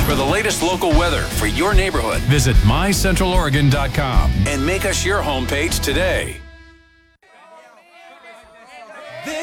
For the latest local weather for your neighborhood, Visit mycentraloregon.com. and make us your homepage today.